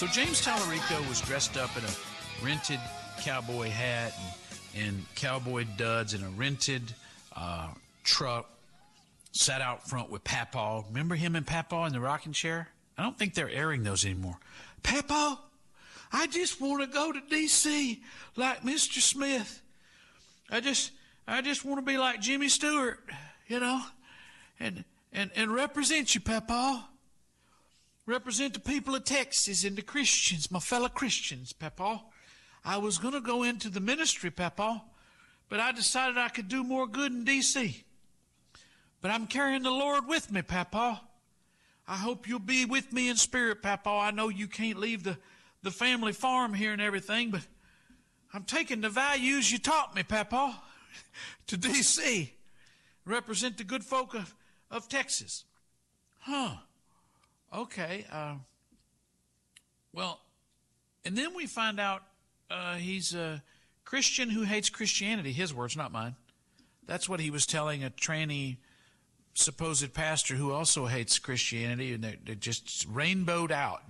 So James Tallarico was dressed up in a rented cowboy hat and cowboy duds in a rented truck, sat out front with Papaw. Remember him and Papaw in the rocking chair? I don't think they're airing those anymore. Papaw, I just want to go to D.C. like Mr. Smith. I just want to be like Jimmy Stewart, you know, and represent you, Papaw. Represent the people of Texas and the Christians, my fellow Christians, Papaw. I was going to go into the ministry, Papaw, but I decided I could do more good in D.C. But I'm carrying the Lord with me, Papaw. I hope you'll be with me in spirit, Papaw. I know you can't leave the family farm here and everything, but I'm taking the values you taught me, Papaw, to D.C. Represent the good folk of Texas. Huh. Okay. Well, and then we find out he's a Christian who hates Christianity. His words, not mine. That's what he was telling a tranny supposed pastor who also hates Christianity, and they just rainbowed out.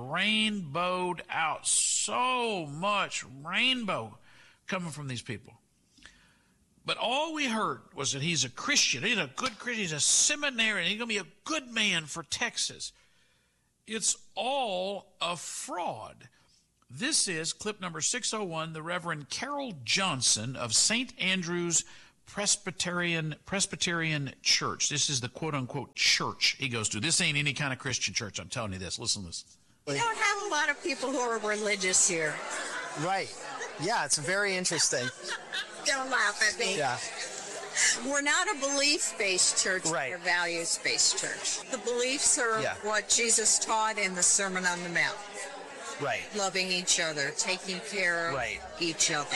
So much rainbow coming from these people. But all we heard was that he's a Christian. He's a good Christian. He's a seminarian. He's going to be a good man for Texas. It's all a fraud. This is clip number 601, the Reverend Carol Johnson of St. Andrew's Presbyterian Church. This is the quote-unquote church he goes to. This ain't any kind of Christian church. I'm telling you this. Listen to this. We don't have a lot of people who are religious here. Right. Yeah, it's very interesting. Don't laugh at me. Yeah. We're not a belief-based church. Right. We're a values-based church. The beliefs are what Jesus taught in the Sermon on the Mount. Right. Loving each other, taking care of each other.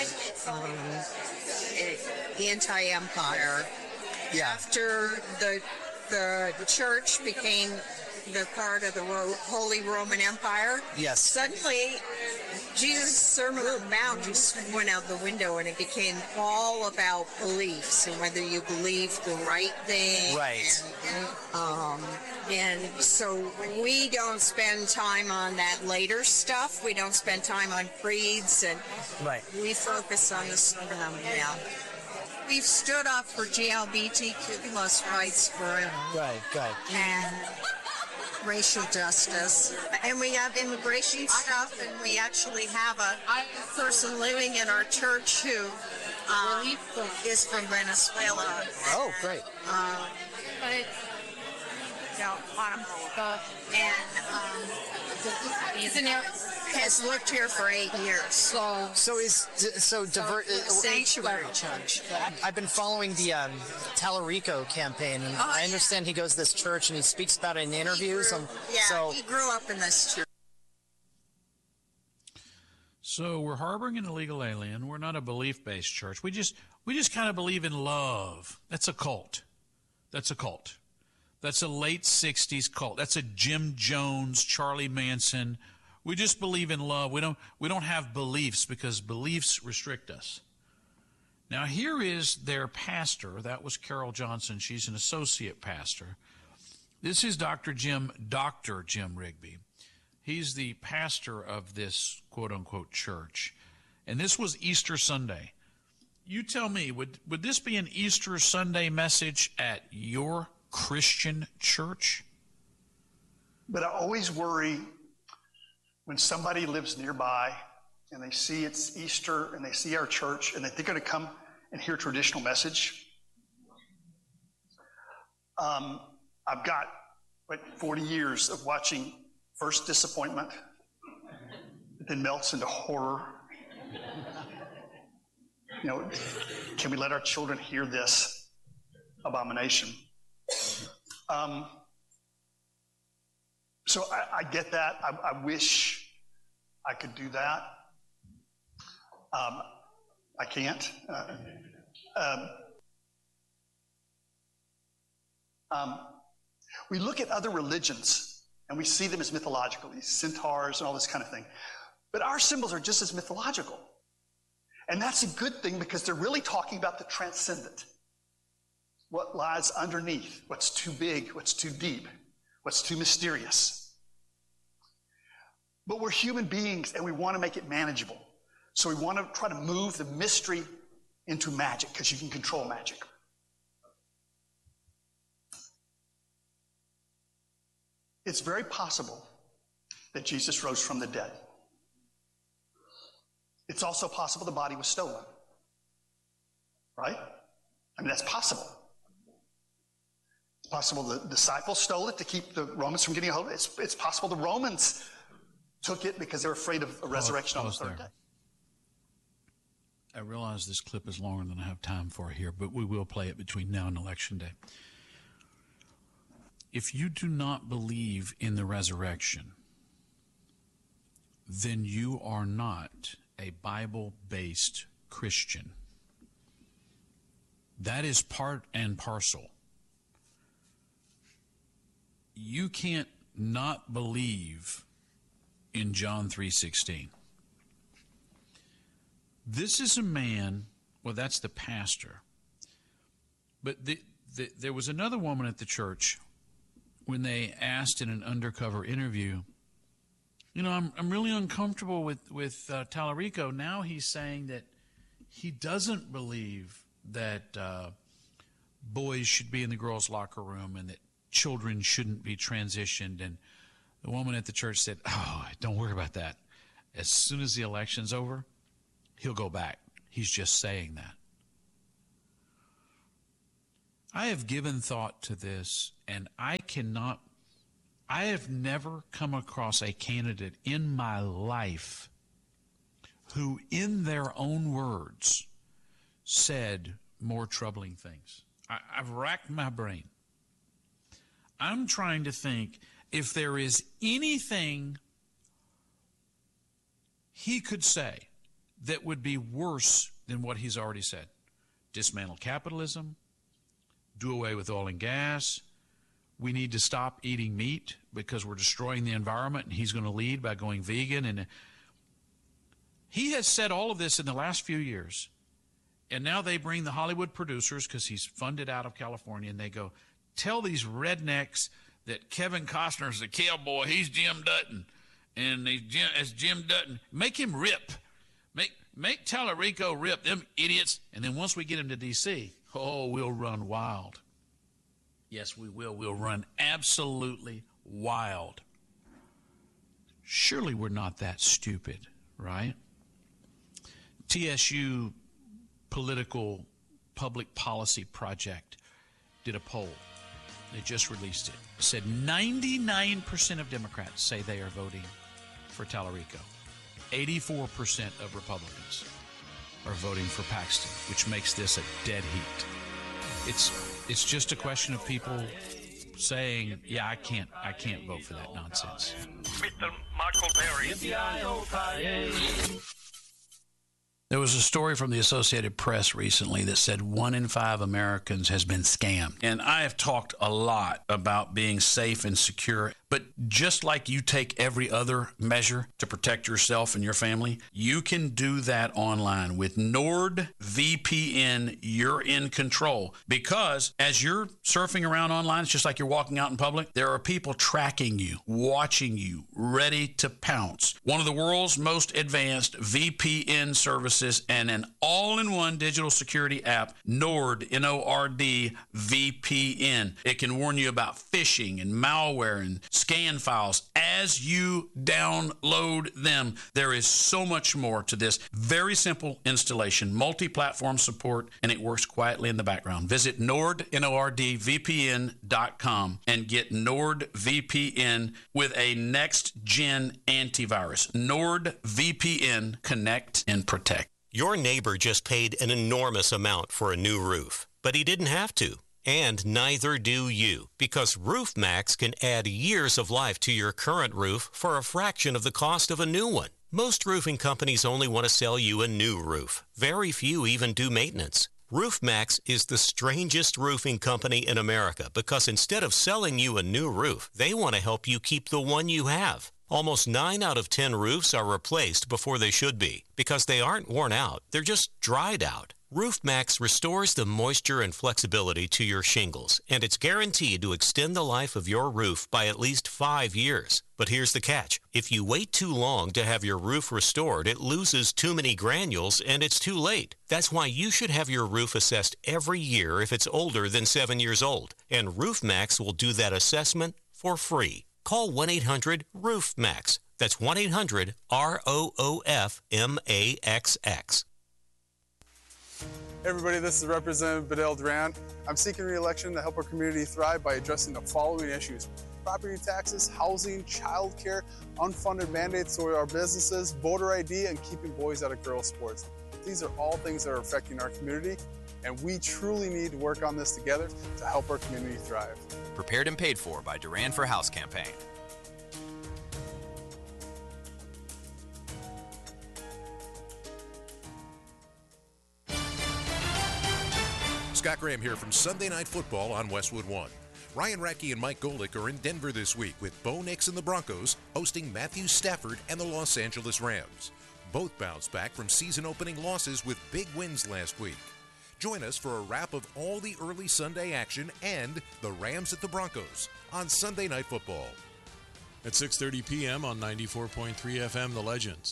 Anti-empire. Yeah. After the church became the part of the Holy Roman Empire, suddenly Jesus' Sermon on the Mount just went out the window, and it became all about beliefs and whether you believe the right thing. Right. And so we don't spend time on that later stuff. We don't spend time on creeds, and we focus on the Sermon on the Mount. We've stood up for GLBTQ plus rights forever. Right. And racial justice. And we have immigration stuff, and we actually have a person living in our church who is from Venezuela. Oh, great. And has lived here for 8 years. Sanctuary church. I've been following the Tallarico campaign, and I understand he goes to this church and he speaks about it in interviews. He grew up in this church. So we're harboring an illegal alien. We're not a belief-based church. We just kind of believe in love. That's a cult. That's a late 60s cult. That's a Jim Jones, Charlie Manson. We just believe in love. We don't have beliefs because beliefs restrict us. Now here is their pastor. That was Carol Johnson. She's an associate pastor. This is Dr. Jim Rigby. He's the pastor of this quote-unquote church. And this was Easter Sunday. You tell me, would this be an Easter Sunday message at your Christian church? But I always worry when somebody lives nearby and they see it's Easter and they see our church and they're going to come and hear a traditional message. I've got 40 years of watching first disappointment, then melts into horror. Can we let our children hear this abomination? So I get that. I wish I could do that. I can't. We look at other religions and we see them as mythological, these centaurs and all this kind of thing. But our symbols are just as mythological. And that's a good thing because they're really talking about the transcendent. What lies underneath, what's too big, what's too deep, what's too mysterious. But we're human beings and we want to make it manageable. So we want to try to move the mystery into magic because you can control magic. It's very possible that Jesus rose from the dead. It's also possible the body was stolen. Right? I mean, that's possible. It's possible the disciples stole it to keep the Romans from getting a hold of it. It's possible the Romans took it because they were afraid of a resurrection on the third day. I realize this clip is longer than I have time for here, but we will play it between now and Election Day. If you do not believe in the resurrection, then you are not a Bible-based Christian. That is part and parcel. You can't not believe in John 3:16. This is a man, well, that's the pastor. But there was another woman at the church when they asked in an undercover interview, you know, I'm really uncomfortable with Tallarico. Now he's saying that he doesn't believe that boys should be in the girls' locker room and that children shouldn't be transitioned. And the woman at the church said, oh, don't worry about that. As soon as the election's over, he'll go back. He's just saying that. I have given thought to this, and I have never come across a candidate in my life who, in their own words, said more troubling things. I've racked my brain. I'm trying to think if there is anything he could say that would be worse than what he's already said. Dismantle capitalism, do away with oil and gas. We need to stop eating meat because we're destroying the environment, and he's going to lead by going vegan. And he has said all of this in the last few years. And now they bring the Hollywood producers, because he's funded out of California, and they go, tell these rednecks that Kevin Costner's the cowboy, he's Jim Dutton. And as Jim Dutton, make him rip. Make Tallarico rip, them idiots. And then once we get him to D.C., oh, we'll run wild. Yes, we will. We'll run absolutely wild. Surely we're not that stupid, right? TSU Political Public Policy Project did a poll. They just released it. It said 99% of Democrats say they are voting for Tallarico. 84% of Republicans are voting for Paxton, which makes this a dead heat. It's just a question of people saying, yeah, I can't vote for that nonsense. Mr. Michael Berry. There was a story from the Associated Press recently that said 1 in 5 Americans has been scammed. And I have talked a lot about being safe and secure. But just like you take every other measure to protect yourself and your family, you can do that online. With NordVPN, you're in control. Because as you're surfing around online, it's just like you're walking out in public, there are people tracking you, watching you, ready to pounce. One of the world's most advanced VPN services and an all-in-one digital security app, Nord, N-O-R-D, VPN. It can warn you about phishing and malware and scan files as you download them. There is so much more to this very simple installation, multi-platform support, and it works quietly in the background. Visit Nord, NORDVPN.com and get NordVPN with a next-gen antivirus. NordVPN, connect and protect. Your neighbor just paid an enormous amount for a new roof, but he didn't have to. And neither do you, because RoofMax can add years of life to your current roof for a fraction of the cost of a new one. Most roofing companies only want to sell you a new roof. Very few even do maintenance. RoofMax is the strangest roofing company in America because instead of selling you a new roof, they want to help you keep the one you have. Almost 9 out of 10 roofs are replaced before they should be because they aren't worn out, they're just dried out. RoofMax restores the moisture and flexibility to your shingles, and it's guaranteed to extend the life of your roof by at least 5 years. But here's the catch. If you wait too long to have your roof restored, it loses too many granules and it's too late. That's why you should have your roof assessed every year if it's older than 7 years old. And RoofMax will do that assessment for free. Call 1-800-ROOF-MAX. That's 1-800-ROOF-MAXX. Hey everybody, this is Representative Bedell Duran. I'm seeking re-election to help our community thrive by addressing the following issues: property taxes, housing, childcare, unfunded mandates to our businesses, voter ID, and keeping boys out of girls' sports. These are all things that are affecting our community, and we truly need to work on this together to help our community thrive. Prepared and paid for by Duran for House campaign. Scott Graham here from Sunday Night Football on Westwood One. Ryan Radke and Mike Golick are in Denver this week with Bo Nix and the Broncos hosting Matthew Stafford and the Los Angeles Rams. Both bounced back from season-opening losses with big wins last week. Join us for a wrap of all the early Sunday action and the Rams at the Broncos on Sunday Night Football. At 6:30 p.m. on 94.3 FM, The Legends.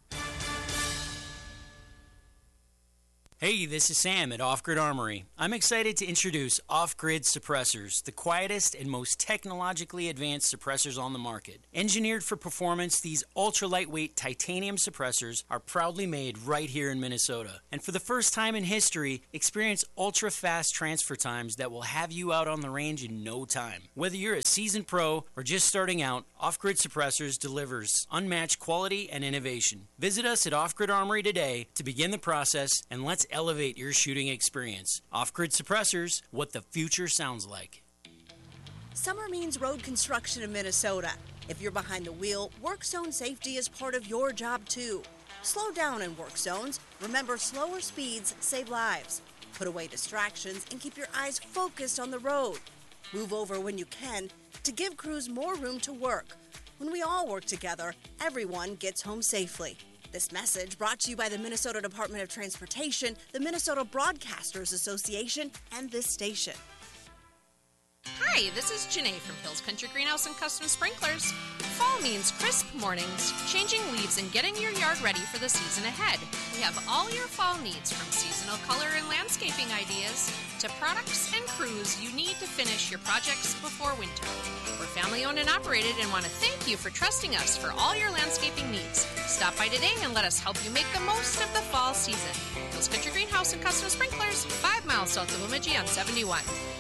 Hey, this is Sam at Off Grid Armory. I'm excited to introduce Off Grid Suppressors, the quietest and most technologically advanced suppressors on the market. Engineered for performance, these ultra-lightweight titanium suppressors are proudly made right here in Minnesota. And for the first time in history, experience ultra-fast transfer times that will have you out on the range in no time. Whether you're a seasoned pro or just starting out, Off Grid Suppressors delivers unmatched quality and innovation. Visit us at Off Grid Armory today to begin the process, and let's elevate your shooting experience. Off-Grid Suppressors, what the future sounds like. Summer means road construction in Minnesota. If you're behind the wheel, work zone safety is part of your job too. Slow down in work zones. Remember, slower speeds save lives. Put away distractions and keep your eyes focused on the road. Move over when you can to give crews more room to work. When we all work together, everyone gets home safely. This message brought to you by the Minnesota Department of Transportation, the Minnesota Broadcasters Association, and this station. Hi, this is Janae from Hills Country Greenhouse and Custom Sprinklers. Fall means crisp mornings, changing leaves, and getting your yard ready for the season ahead. We have all your fall needs, from seasonal color and landscaping ideas to products and crews you need to finish your projects before winter. We're family-owned and operated and want to thank you for trusting us for all your landscaping needs. Stop by today and let us help you make the most of the fall season. Hills Country Greenhouse and Custom Sprinklers, 5 miles south of Bemidji on 71.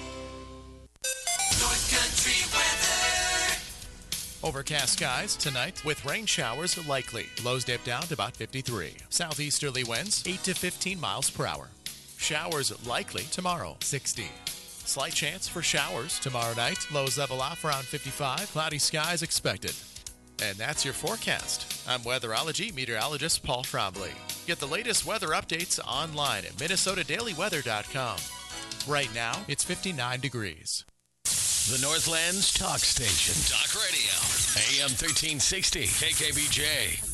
North Country weather. Overcast skies tonight with rain showers likely. Lows dip down to about 53. Southeasterly winds 8 to 15 miles per hour. Showers likely tomorrow, 60. Slight chance for showers tomorrow night. Lows level off around 55. Cloudy skies expected. And that's your forecast. I'm weatherology meteorologist Paul Trombley. Get the latest weather updates online at minnesotadailyweather.com. Right now, it's 59 degrees. The Northland's talk station. Talk radio. AM 1360. KKBJ.